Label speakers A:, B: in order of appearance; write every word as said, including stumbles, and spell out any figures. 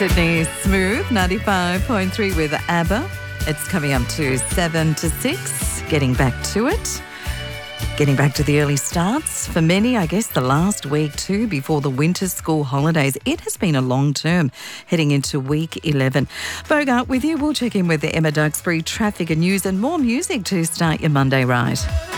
A: Sydney Smooth, ninety-five point three with ABBA. It's coming up to seven to six, getting back to it. Getting back to the early starts. For many, I guess the last week too before the winter school holidays. It has been a long term heading into week eleven. Bogart with you. We'll check in with the Emma Duxbury traffic and news and more music to start your Monday right.